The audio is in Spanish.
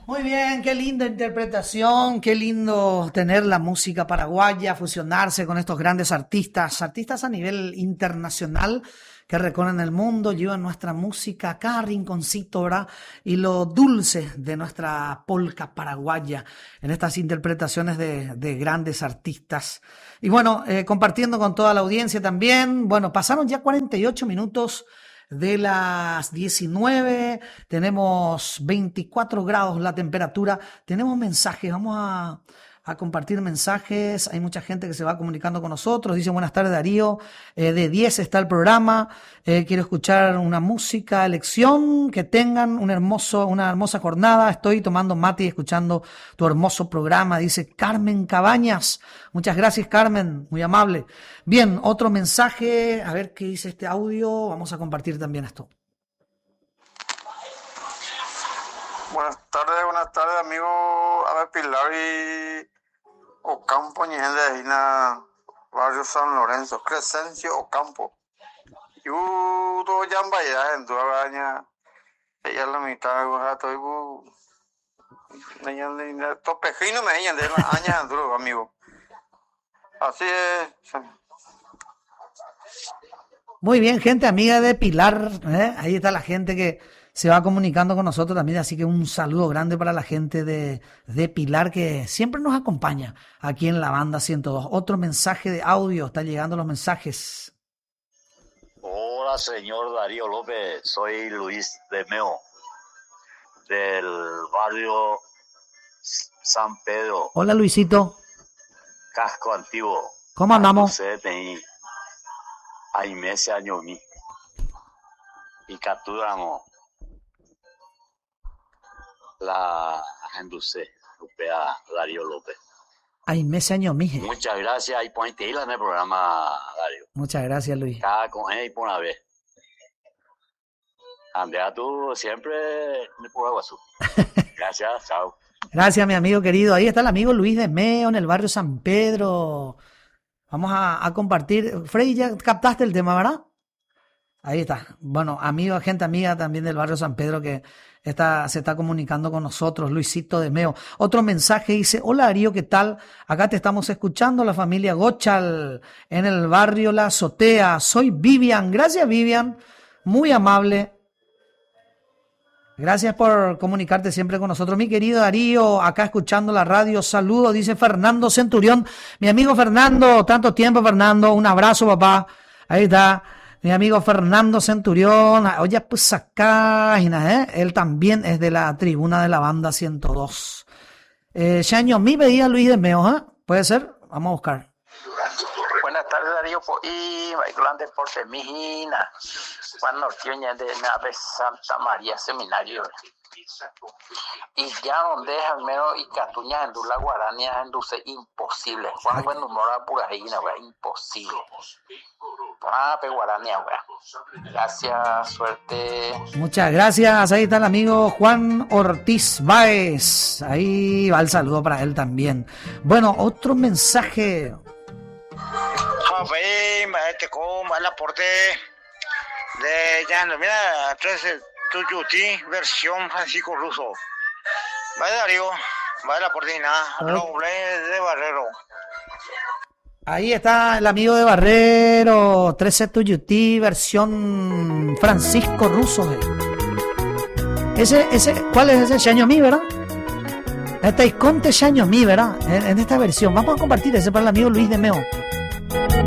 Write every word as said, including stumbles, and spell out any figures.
Muy bien, qué linda interpretación, qué lindo tener la música paraguaya, fusionarse con estos grandes artistas, artistas a nivel internacional que recorren el mundo, llevan nuestra música a cada rinconcito, ¿verdad? Y lo dulce de nuestra polca paraguaya en estas interpretaciones de, de grandes artistas. Y bueno, eh, compartiendo con toda la audiencia también, bueno, pasaron ya cuarenta y ocho minutos de las diecinueve, tenemos veinticuatro grados la temperatura, tenemos mensajes, vamos a, a compartir mensajes, hay mucha gente que se va comunicando con nosotros, dice buenas tardes Darío, eh, de diez está el programa, eh, quiero escuchar una música, elección, que tengan un hermoso, una hermosa jornada, estoy tomando mate y escuchando tu hermoso programa, dice Carmen Cabañas, muchas gracias Carmen, muy amable. Bien, otro mensaje, a ver qué dice este audio, vamos a compartir también esto. Buenas tardes, buenas tardes amigo, a ver Pilar y Ocampo, ñe de Ina, barrio San Lorenzo, Crescencio Ocampo. Yo todo ya en Bahía, en tu araña, ella la mitad, estoy topejino me ella de la aña duro, amigo. Así es. Muy bien, gente amiga de Pilar, ¿eh? Ahí está la gente que se va comunicando con nosotros también, así que un saludo grande para la gente de, de Pilar que siempre nos acompaña aquí en la banda ciento dos. Otro mensaje de audio, están llegando los mensajes. Hola señor Darío López, soy Luis de Meo, del barrio San Pedro. Hola Luisito. Casco Antiguo. ¿Cómo andamos? Hay meses años mi y capturamos la Anduce, Lupea Darío López. Hay meses años mije. Muchas gracias y ponte ahí en el programa, Darío. Muchas gracias, Luis. Cada con él y por una vez. Andrea, tú siempre me pongo guasu. Gracias, chao. Gracias, mi amigo querido. Ahí está el amigo Luis de Meo en el barrio San Pedro. Vamos a, a compartir. Freddy, ya captaste el tema, ¿verdad? Ahí está. Bueno, amigo, gente amiga también del barrio San Pedro que está, se está comunicando con nosotros, Luisito de Meo. Otro mensaje dice, hola Darío, ¿qué tal? Acá te estamos escuchando, la familia Gochal, en el barrio La Azotea. Soy Vivian. Gracias, Vivian. Muy amable. Gracias por comunicarte siempre con nosotros. Mi querido Darío, acá escuchando la radio, saludos, dice Fernando Centurión. Mi amigo Fernando, tanto tiempo Fernando, un abrazo papá. Ahí está, mi amigo Fernando Centurión. Oye, pues acá, ¿eh? Él también es de la tribuna de la banda ciento dos. Eh, Chaño, mi veía Luis de Meo, ¿eh? ¿Puede ser? Vamos a buscar. Buenas tardes Darío, y Michael Deporte, Mijina, Juan Nortioña de Nave Santa María Seminario. Y ya donde es al menos y Catuña en la Guarania en Dulce, imposible. Juan buen humor a Purajina, imposible. Ah, pe Guarania, güey. Gracias, suerte. Muchas gracias. Ahí está el amigo Juan Ortiz Báez. Ahí va el saludo para él también. Bueno, otro mensaje. Joven, maete con el aporte de ya no mira, entonces tu yuti versión Francisco Russo. Vaya Darío, vaya la portina, doble de Barrero. Ahí está el amigo de Barrero, trece Tuyutí, versión Francisco Russo. Ese, ese, ¿cuál es ese? Chaño-Mi, ¿verdad? Este es Conte Chaño-Mi, ¿verdad? En, en esta versión. Vamos a compartir ese para el amigo Luis de Meo.